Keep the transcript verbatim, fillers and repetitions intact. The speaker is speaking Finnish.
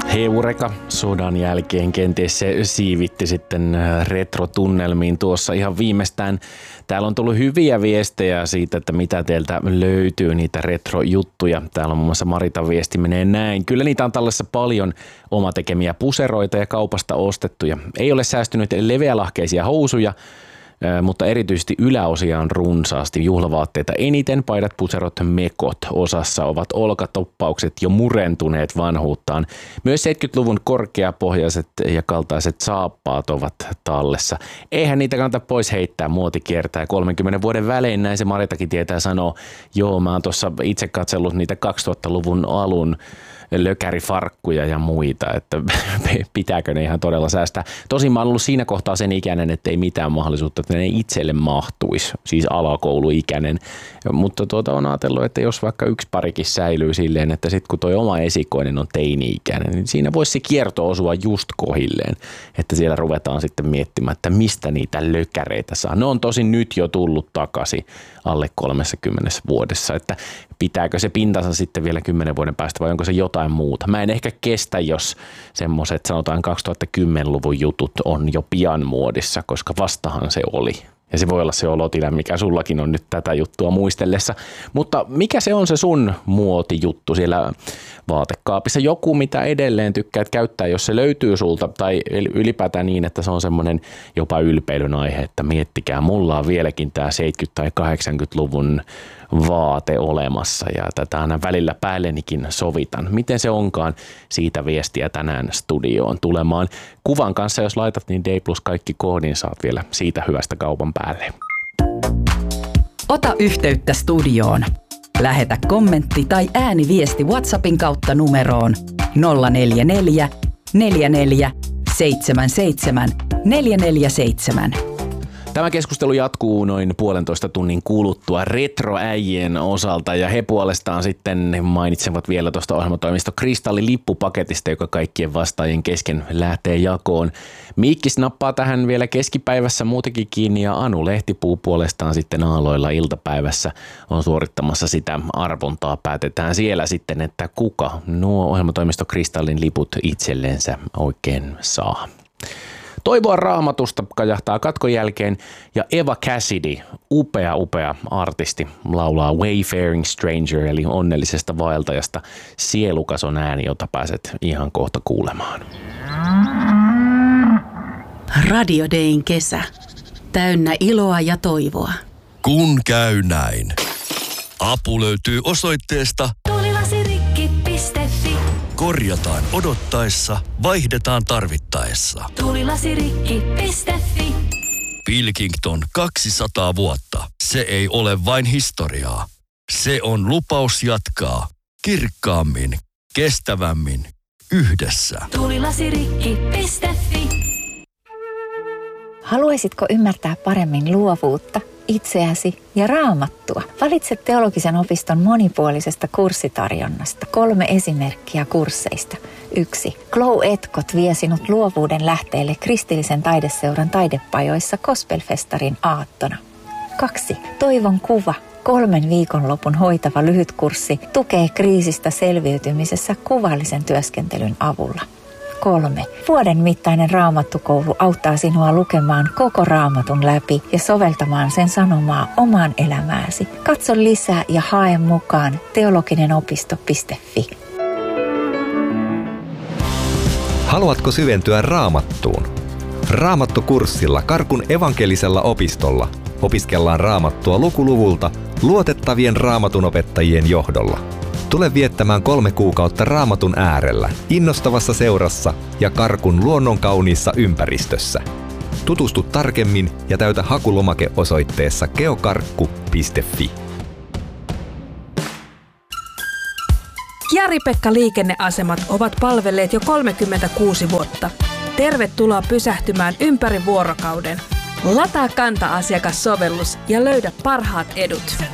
Heureka sodan jälkeen kenties se siivitti sitten retrotunnelmiin tuossa ihan viimeistään. Täällä on tullut hyviä viestejä siitä, että mitä teiltä löytyy niitä retrojuttuja. Täällä on muun muassa Maritan viesti menee näin. Kyllä niitä on tällaisessa paljon omatekemiä puseroita ja kaupasta ostettuja. Ei ole säästynyt leveälahkeisia housuja, mutta erityisesti yläosia on runsaasti juhlavaatteita eniten, paidat, puserot, mekot. Osassa ovat olkatoppaukset jo murentuneet vanhuuttaan. Myös seitsemänkymmentäluvun korkeapohjaiset ja kaltaiset saappaat ovat tallessa. Eihän niitä kannata pois heittää, muoti kiertää kolmenkymmenen vuoden välein, näin se Maritakin tietää sanoa. Joo, mä oon tuossa itse katsellut niitä kaksituhattaluvun alun lökärifarkkuja ja muita, että pitääkö ne ihan todella säästää. Tosin mä oon ollut siinä kohtaa sen ikäinen, että ei mitään mahdollisuutta, että ne itselle mahtuisi, siis alakouluikäinen. Mutta tuota on ajatellut, että jos vaikka yksi parikin säilyy silleen, että sitten kun toi oma esikoinen on teini-ikäinen, niin siinä voisi se kierto osua just kohilleen, että siellä ruvetaan sitten miettimään, että mistä niitä lökäreitä saa. Ne on tosin nyt jo tullut takaisin alle kolmekymmentä vuodessa, että pitääkö se pintansa sitten vielä kymmenen vuoden päästä vai onko se jotain muuta. Mä en ehkä kestä, jos semmoiset sanotaan kaksituhattakymmenluvun jutut on jo pian muodissa, koska vastahan se oli. Ja se voi olla se olotila, mikä sullakin on nyt tätä juttua muistellessa. Mutta mikä se on se sun muotijuttu siellä vaatekaapissa? Joku, mitä edelleen tykkäät käyttää, jos se löytyy sulta, tai ylipäätään niin, että se on semmoinen jopa ylpeilyn aihe, että miettikää, mulla on vieläkin tämä seitsemänkymmentä- tai kahdeksankymmentäluvun vaate olemassa, ja tätä aina välillä päällenikin sovitan. Miten se onkaan, siitä viestiä tänään studioon tulemaan. Kuvan kanssa, jos laitat, niin D plus kaikki koodin, saat vielä siitä hyvästä kaupan päälle. Ota yhteyttä studioon. Lähetä kommentti tai ääniviesti WhatsAppin kautta numeroon nolla neljä neljä, neljä neljä, seitsemän seitsemän, neljä neljä seitsemän. Tämä keskustelu jatkuu noin puolentoista tunnin kuluttua retroäijien osalta, ja he puolestaan sitten mainitsevat vielä tuosta ohjelmatoimisto Kristalli-lippupaketista, joka kaikkien vastaajien kesken lähtee jakoon. Mikkis nappaa tähän vielä keskipäivässä muutenkin kiinni, ja Anu Lehtipuu puolestaan sitten aalloilla iltapäivässä on suorittamassa sitä arvontaa. Päätetään siellä sitten, että kuka nuo ohjelmatoimisto Kristallin liput itsellensä oikein saa. Toivoa Raamatusta kajahtaa katkon jälkeen, ja Eva Cassidy, upea upea artisti, laulaa Wayfaring Stranger eli onnellisesta vaeltajasta. Sielukas on ääni, jota pääset ihan kohta kuulemaan. Radio Dayn kesä. Täynnä iloa ja toivoa. Kun käy näin. Apu löytyy osoitteesta tuulilasirikki piste fi. Korjataan odottaessa, vaihdetaan tarvittaessa. tuulilasirikki piste fi. Pilkington kaksisataa vuotta. Se ei ole vain historiaa. Se on lupaus jatkaa kirkkaammin, kestävämmin, yhdessä. tuulilasirikki piste fi. Haluaisitko ymmärtää paremmin luovuutta, itseäsi ja Raamattua? Valitse Teologisen opiston monipuolisesta kurssitarjonnasta. Kolme esimerkkiä kursseista. Yksi. Glow Etkot vie sinut luovuuden lähteelle kristillisen taideseuran taidepajoissa Gospelfestarin aattona. Kaksi. Toivon kuva. Kolmen viikonlopun hoitava lyhytkurssi tukee kriisistä selviytymisessä kuvallisen työskentelyn avulla. Kolme. Vuoden mittainen raamattukoulu auttaa sinua lukemaan koko raamatun läpi ja soveltamaan sen sanomaa omaan elämääsi. Katso lisää ja hae mukaan teologinen-opisto piste fi. Haluatko syventyä Raamattuun? Raamattukurssilla Karkun evankelisella opistolla opiskellaan Raamattua lukuluvulta luotettavien raamatunopettajien johdolla. Tule viettämään kolme kuukautta Raamatun äärellä, innostavassa seurassa ja Karkun luonnonkauniissa ympäristössä. Tutustu tarkemmin ja täytä hakulomake osoitteessa geokarkku piste fi. Jari-Pekka liikenneasemat ovat palvelleet jo kolmekymmentäkuusi vuotta. Tervetuloa pysähtymään ympäri vuorokauden. Lataa Kanta-asiakassovellus ja löydä parhaat edut.